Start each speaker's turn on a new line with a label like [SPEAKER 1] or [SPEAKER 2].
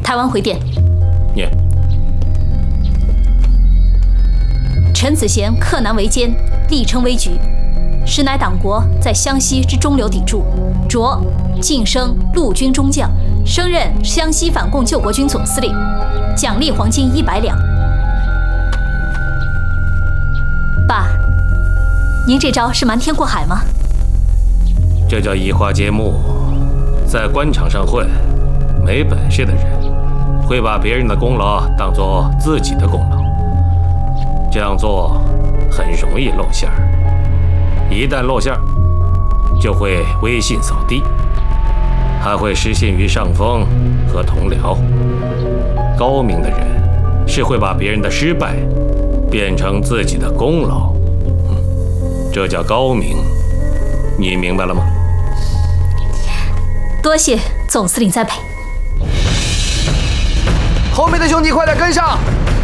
[SPEAKER 1] 台湾回电。
[SPEAKER 2] 念。
[SPEAKER 1] 陈子贤克难为奸，力称危局，实乃党国在湘西之中流砥柱，擢晋升陆军中将，升任湘西反共救国军总司令，奖励黄金100两。爸，您这招是瞒天过海吗？
[SPEAKER 2] 这叫移花接木。在官场上混，没本事的人会把别人的功劳当作自己的功劳，这样做很容易露馅儿。一旦露馅儿，就会威信扫地，还会失信于上峰和同僚。高明的人是会把别人的失败变成自己的功劳，这叫高明。你明白了吗？
[SPEAKER 1] 多谢总司令栽培。
[SPEAKER 3] 后面的兄弟快点跟上！